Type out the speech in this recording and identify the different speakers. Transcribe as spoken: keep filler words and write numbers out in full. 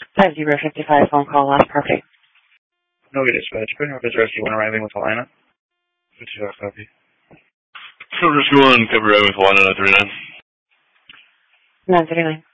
Speaker 1: Five zero fifty five phone call last property.
Speaker 2: No get dispatch. Put in Rescue one arriving with Helena. fifty-five copy.
Speaker 3: So Rescue one, cover arriving with Helena nine thirty-nine.
Speaker 1: Nine thirty nine.